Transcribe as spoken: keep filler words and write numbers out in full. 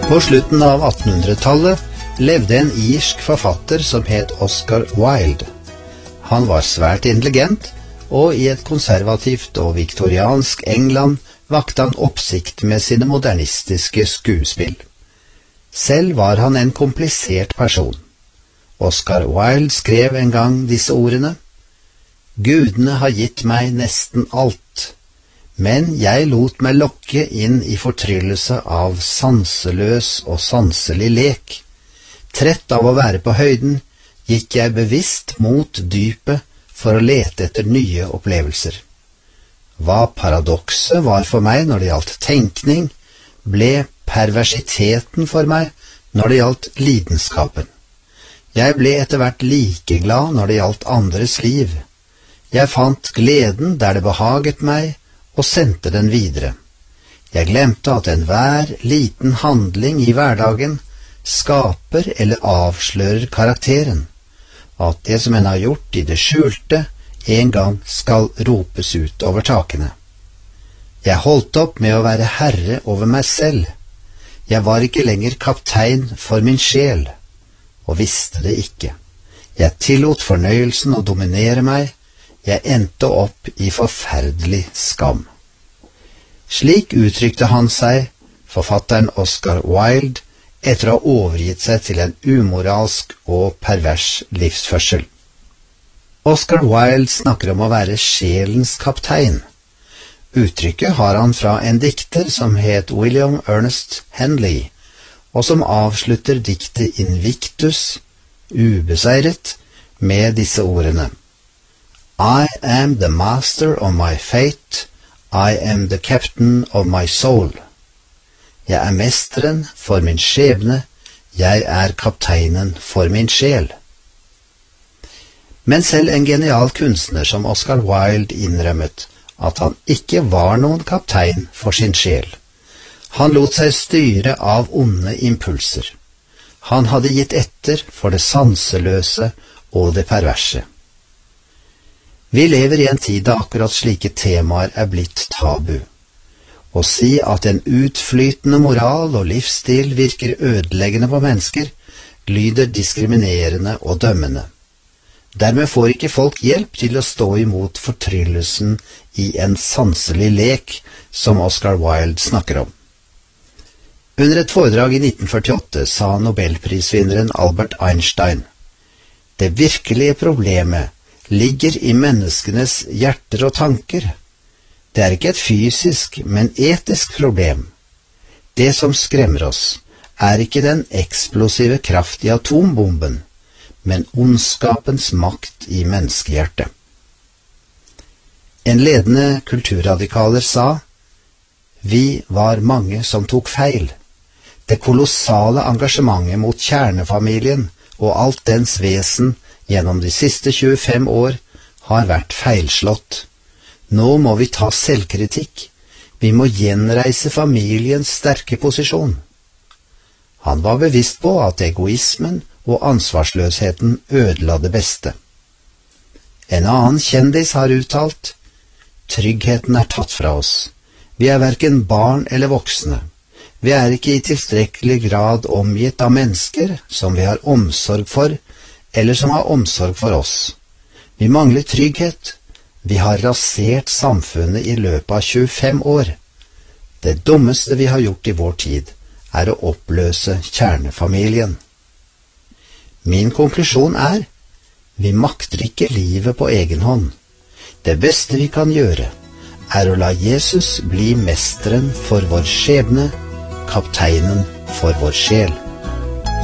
På slutten av attenhundretallet levde en irsk forfatter som het Oscar Wilde. Han var svært intelligent, og i et konservativt og viktoriansk England vakte han oppsikt med sine modernistiske skuespill. Selv var han en komplisert person. Oscar Wilde skrev en gang disse ordene: «Gudene har gitt meg nesten alt, men jeg lot meg lokke inn i fortryllelse av sanseløs og sanselig lek. Trett av å være på høyden, gikk jeg bevisst mot dypet for å lete etter nye opplevelser. Hva paradokset var for meg når det gjaldt tenkning, ble perversiteten for meg når det gjaldt lidenskapen. Jeg ble etter hvert likeglad når det gjaldt andres liv. Jeg fant gleden der det behaget meg, og sendte den videre. Jeg glemte at enhver liten handling i hverdagen skaper eller avslører karakteren, at det som en har gjort i det skjulte, en gang skal ropes ut over takene. Jeg holdt opp med å være herre over meg selv. Jeg var ikke lenger kaptein for min sjel, og visste det ikke. Jeg tillot fornøyelsen å dominere meg. Jeg endte opp i forferdelig skam. Slik uttrykte han seg, forfatteren Oscar Wilde, etter å ha overgitt seg til en umoralsk og pervers livsførsel. Oscar Wilde snakker om å være sjelens kaptein. Uttrykket har han fra en dikter som het William Ernest Henley, og som avslutter diktet Invictus, ubeseiret, med disse ordene: I am the master of my fate, I am the captain of my soul. Jeg er mesteren for min skjebne, jeg er kapteinen for min sjel. Men selv en genial kunstner som Oscar Wilde innrømmet at han ikke var noen kaptein for sin sjel. Han lot seg styre av onde impulser. Han hadde gitt etter for det sanseløse og det perverse. Vi lever i en tid da akkurat slike temaer er blitt tabu. Å si at en utflytende moral og livsstil virker ødeleggende på mennesker, lyder diskriminerende og dømmende. Dermed får ikke folk hjelp til å stå imot fortryllelsen i en sanselig lek, som Oscar Wilde snakker om. Under et foredrag i nitten førtiåtte sa nobelprisvinneren Albert Einstein: «Det virkelige problemet ligger i menneskenes hjerter og tanker. Det er ikke et fysisk, men etisk problem. Det som skremmer oss, er ikke den eksplosive kraft i atombomben, men ondskapens makt i menneskehjertet.» En ledende kulturradikaler sa: «Vi var mange som tok feil. Det kolossale engasjementet mot kjernefamilien og alt dens vesen gjennom de siste tjuefem år har vært feilslått. Nå må vi ta selvkritikk. Vi må gjenreise familiens sterke posisjon.» Han var bevisst på at egoismen og ansvarsløsheten ødela det beste. En annen kjendis har uttalt: «Tryggheten er tatt fra oss. Vi er hverken barn eller voksne. Vi er ikke i tilstrekkelig grad omgitt av mennesker som vi har omsorg for, eller som har omsorg for oss. Vi mangler trygghet. Vi har rasert samfunnet i løpet av tjuefem år. Det dummeste vi har gjort i vår tid, er å oppløse kjernefamilien.» Min konklusjon er: vi makter ikke livet på egen hånd. Det beste vi kan gjøre, er å la Jesus bli mesteren for vår skjebne, kapteinen for vår sjel.